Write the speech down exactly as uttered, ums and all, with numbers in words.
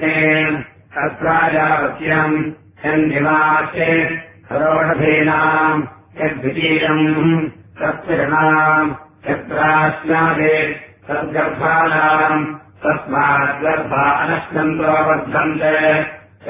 तत्राजावत्यम् यन्निवासे हरोषधीनाम् यद्वितीयम् तत्विरणाम् यत्राश्नादे तद्गर्भाणाम् तस्माद्गर्भा अनश्नन्तो वर्धन्ते